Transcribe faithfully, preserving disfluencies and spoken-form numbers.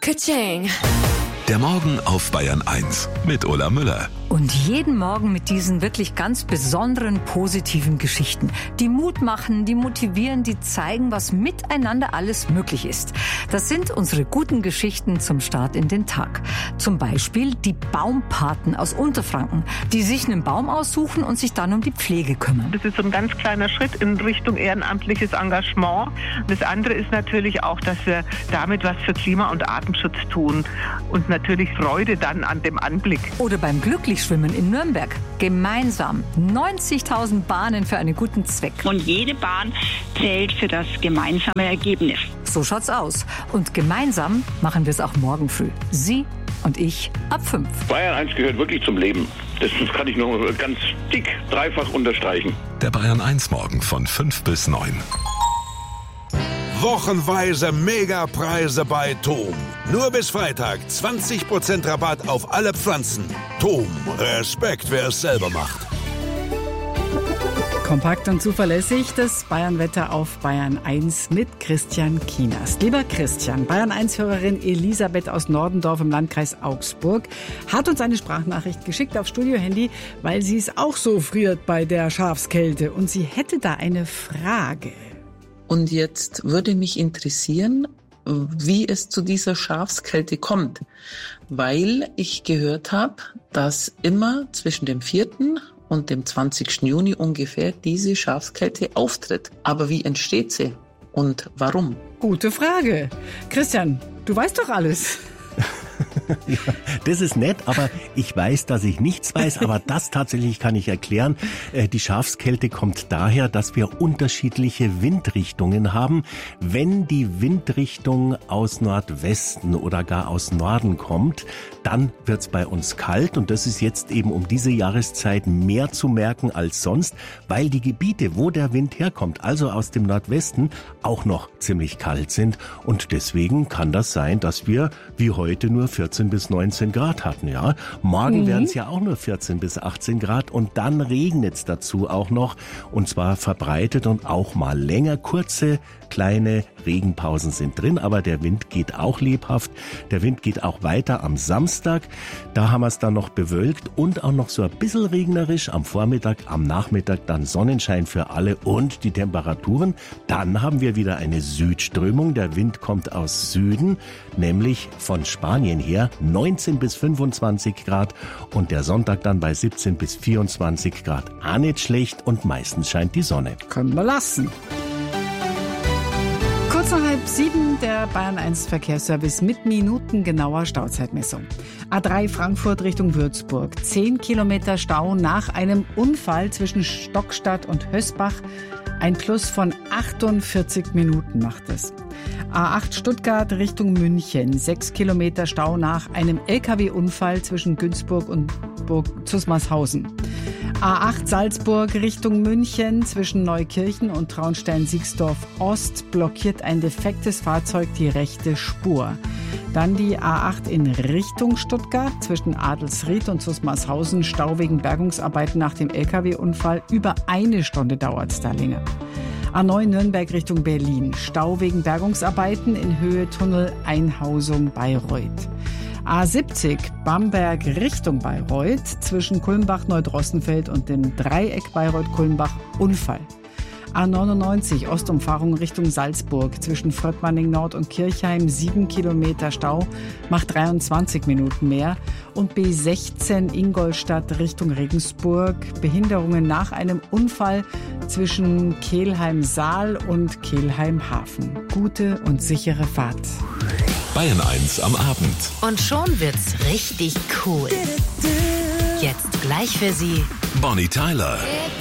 Ka-ching. Der Morgen auf Bayern eins mit Ulla Müller. Und jeden Morgen mit diesen wirklich ganz besonderen positiven Geschichten, die Mut machen, die motivieren, die zeigen, was miteinander alles möglich ist. Das sind unsere guten Geschichten zum Start in den Tag. Zum Beispiel die Baumpaten aus Unterfranken, die sich einen Baum aussuchen und sich dann um die Pflege kümmern. Das ist so ein ganz kleiner Schritt in Richtung ehrenamtliches Engagement. Das andere ist natürlich auch, dass wir damit was für Klima- und Artenschutz tun und natürlich Freude dann an dem Anblick. Oder beim Glücklichschwimmen in Nürnberg. Gemeinsam neunzigtausend Bahnen für einen guten Zweck. Und jede Bahn zählt für das gemeinsame Ergebnis. So schaut's aus. Und gemeinsam machen wir es auch morgen früh. Sie und ich ab fünf. Bayern eins gehört wirklich zum Leben. Das kann ich nur ganz dick, dreifach unterstreichen. Der Bayern eins Morgen von fünf bis neun. Wochenweise Megapreise bei Tom. Nur bis Freitag zwanzig Prozent Rabatt auf alle Pflanzen. Tom, Respekt, wer es selber macht. Kompakt und zuverlässig, das Bayern-Wetter auf Bayern eins mit Christian Kienast. Lieber Christian, Bayern eins-Hörerin Elisabeth aus Nordendorf im Landkreis Augsburg hat uns eine Sprachnachricht geschickt auf Studio-Handy, weil sie es auch so friert bei der Schafskälte. Und sie hätte da eine Frage. Und jetzt würde mich interessieren, wie es zu dieser Schafskälte kommt, weil ich gehört habe, dass immer zwischen dem vierten und dem zwanzigsten Juni ungefähr diese Schafskälte auftritt. Aber wie entsteht sie und warum? Gute Frage. Christian, du weißt doch alles. Ja, das ist nett, aber ich weiß, dass ich nichts weiß, aber das tatsächlich kann ich erklären. Die Schafskälte kommt daher, dass wir unterschiedliche Windrichtungen haben. Wenn die Windrichtung aus Nordwesten oder gar aus Norden kommt, dann wird's bei uns kalt und das ist jetzt eben um diese Jahreszeit mehr zu merken als sonst, weil die Gebiete, wo der Wind herkommt, also aus dem Nordwesten, auch noch ziemlich kalt sind und deswegen kann das sein, dass wir wie heute nur vierzehn bis neunzehn Grad hatten, ja. Morgen mhm. werden es ja auch nur vierzehn bis achtzehn Grad und dann regnet es dazu auch noch und zwar verbreitet und auch mal länger. Kurze, kleine Regenpausen sind drin, aber der Wind geht auch lebhaft. Der Wind geht auch weiter am Samstag. Da haben wir es dann noch bewölkt und auch noch so ein bisschen regnerisch am Vormittag, am Nachmittag dann Sonnenschein für alle und die Temperaturen. Dann haben wir wieder eine Südströmung. Der Wind kommt aus Süden, nämlich von Spanien her, neunzehn bis fünfundzwanzig Grad und der Sonntag dann bei siebzehn bis vierundzwanzig Grad. Auch nicht schlecht und meistens scheint die Sonne. Können wir lassen. Kurz nach halb sieben der Bayern eins Verkehrsservice mit minutengenauer Stauzeitmessung. A drei Frankfurt Richtung Würzburg. Zehn Kilometer Stau nach einem Unfall zwischen Stockstadt und Hösbach. Ein Plus von achtundvierzig Minuten macht es. A acht Stuttgart Richtung München. Sechs Kilometer Stau nach einem L K W-Unfall zwischen Günzburg und Zusmarshausen. A acht Salzburg Richtung München zwischen Neukirchen und Traunstein-Siegsdorf Ost blockiert ein defektes Fahrzeug die rechte Spur. Dann die A acht in Richtung Stuttgart zwischen Adelsried und Zusmarshausen. Stau wegen Bergungsarbeiten nach dem L K W-Unfall. Über eine Stunde dauert es da länger. A neun Nürnberg Richtung Berlin. Stau wegen Bergungsarbeiten in Höhe Tunnel Einhausung Bayreuth. A siebzig Bamberg Richtung Bayreuth zwischen Kulmbach-Neudrossenfeld und dem Dreieck Bayreuth-Kulmbach Unfall. A neunundneunzig Ostumfahrung Richtung Salzburg zwischen Fröttmanning Nord und Kirchheim sieben Kilometer Stau, macht dreiundzwanzig Minuten mehr. Und B sechzehn Ingolstadt Richtung Regensburg, Behinderungen nach einem Unfall zwischen Kelheim-Saal und Kelheim-Hafen. Gute und sichere Fahrt. Bayern eins am Abend. Und schon wird's richtig cool. Jetzt gleich für Sie Bonnie Tyler.